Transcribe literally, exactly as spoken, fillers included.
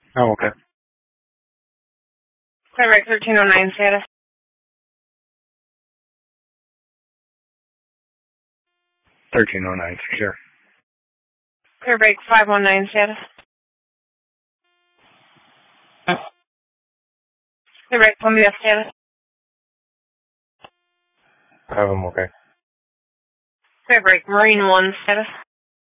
Oh, okay. Clear break thirteen oh nine status. thirteen oh nine, sure. Clear break five one nine status. Clear break Columbia status. Um, okay. Clear break Marine one status.